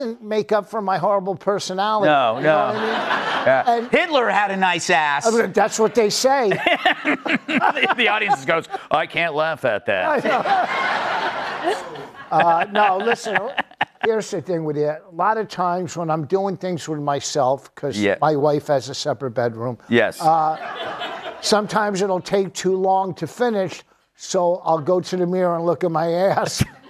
make up for my horrible personality. No, you know no. what I mean? Yeah. And- Hitler had a nice ass. That's what they say. The audience goes, I can't laugh at that. No, listen, here's the thing with it. A lot of times when I'm doing things with myself, because my wife has a separate bedroom. Yes. Sometimes it'll take too long to finish, so I'll go to the mirror and look at my ass.